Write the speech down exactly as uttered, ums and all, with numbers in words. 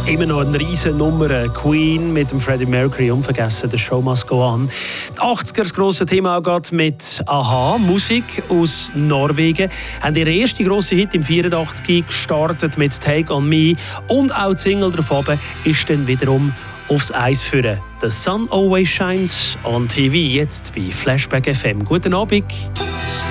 Immer noch eine riesen Nummer. Queen mit dem Freddie Mercury, unvergessen, «The Show Must Go On». Die achtziger, das grosse Thema geht mit «Aha», Musik aus Norwegen. Haben ihren ersten grossen Hit im vierundachtzig gestartet mit «Take On Me». Und auch die Single davon ist dann wiederum aufs Eis führen. «The Sun Always Shines on T V», jetzt bei Flashback F M. Guten Abend.